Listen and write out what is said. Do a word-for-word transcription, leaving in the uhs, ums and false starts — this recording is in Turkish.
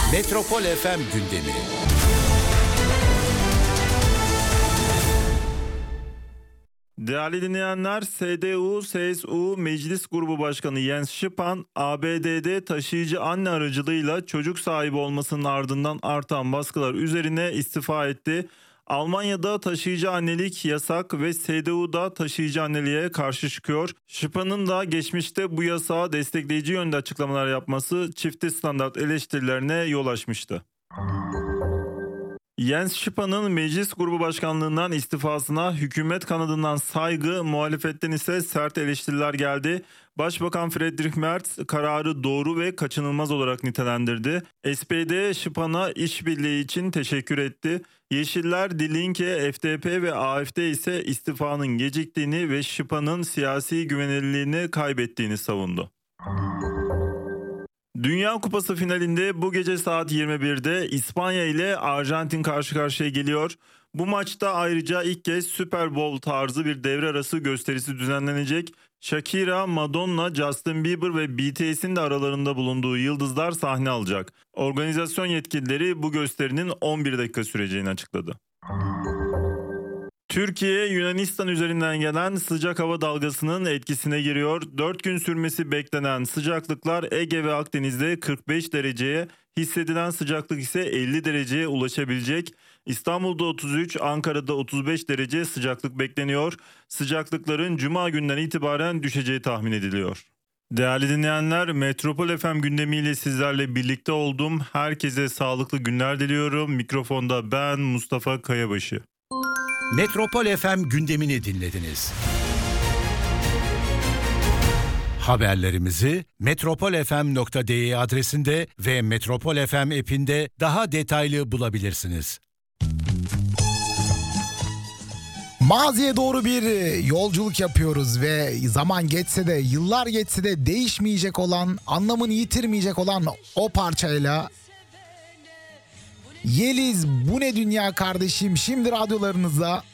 Metropol F M gündemi. Değerli dinleyenler, S D U C S U Meclis Grubu Başkanı Jens Spahn, A B D'de taşıyıcı anne aracılığıyla çocuk sahibi olmasının ardından artan baskılar üzerine istifa etti. Almanya'da taşıyıcı annelik yasak ve S D U'da taşıyıcı anneliğe karşı çıkıyor. Spahn'ın da geçmişte bu yasağı destekleyici yönde açıklamalar yapması çifte standart eleştirilerine yol açmıştı. Jens Spahn'ın meclis grubu başkanlığından istifasına hükümet kanadından saygı, muhalefetten ise sert eleştiriler geldi. Başbakan Friedrich Merz kararı doğru ve kaçınılmaz olarak nitelendirdi. S P D Spahn'a işbirliği için teşekkür etti. Yeşiller, Die Linke, F D P ve A F D ise istifanın geciktiğini ve Spahn'ın siyasi güvenilirliğini kaybettiğini savundu. Dünya Kupası finalinde bu gece saat yirmi birde İspanya ile Arjantin karşı karşıya geliyor. Bu maçta ayrıca ilk kez Super Bowl tarzı bir devre arası gösterisi düzenlenecek. Shakira, Madonna, Justin Bieber ve B T S'in de aralarında bulunduğu yıldızlar sahne alacak. Organizasyon yetkilileri bu gösterinin on bir dakika süreceğini açıkladı. Türkiye, Yunanistan üzerinden gelen sıcak hava dalgasının etkisine giriyor. dört gün sürmesi beklenen sıcaklıklar Ege ve Akdeniz'de kırk beş dereceye, hissedilen sıcaklık ise elli dereceye ulaşabilecek. İstanbul'da otuz üç, Ankara'da otuz beş derece sıcaklık bekleniyor. Sıcaklıkların Cuma günden itibaren düşeceği tahmin ediliyor. Değerli dinleyenler, Metropol F M gündemiyle sizlerle birlikte oldum. Herkese sağlıklı günler diliyorum. Mikrofonda ben Mustafa Kayabaşı. Metropol F M gündemini dinlediniz. Haberlerimizi metropol f m nokta d e adresinde ve Metropol F M app'inde daha detaylı bulabilirsiniz. Maziye doğru bir yolculuk yapıyoruz ve zaman geçse de, yıllar geçse de değişmeyecek olan, anlamını yitirmeyecek olan o parçayla Yeliz Bu Ne Dünya Kardeşim şimdi radyolarınızda.